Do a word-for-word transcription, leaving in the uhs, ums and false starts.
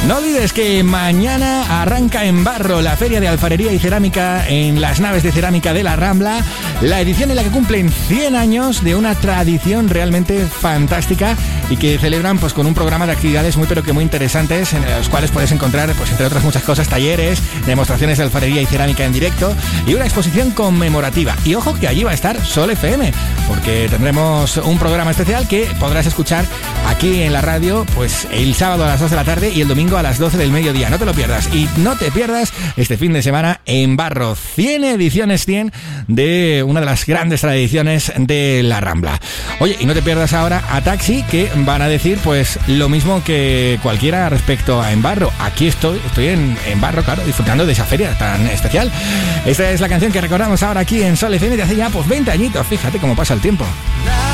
No olvides que mañana arranca en Barro la Feria de Alfarería y Cerámica en las naves de cerámica de la Rambla, la edición en la que cumplen cien años de una tradición realmente fantástica y que celebran pues con un programa de actividades muy pero que muy interesantes, en los cuales puedes encontrar, pues entre otras muchas cosas, talleres, demostraciones de alfarería y cerámica en directo y una exposición conmemorativa. Y ojo que allí va a estar Sol F M, porque tendremos un programa especial que podrás escuchar aquí en la radio pues el sábado a las dos de la tarde y el domingo a las doce del mediodía. No te lo pierdas. Y no te pierdas este fin de semana en Barro. cien ediciones cien de una de las grandes tradiciones de la Rambla. Oye, y no te pierdas ahora a Taxi, que van a decir pues lo mismo que cualquiera respecto a En Barro. Aquí estoy, estoy en, en Barro, claro, disfrutando de esa feria tan especial. Esta es la canción que recordamos ahora aquí en Sol F M de hace ya pues veinte añitos. Fíjate cómo pasa el tiempo.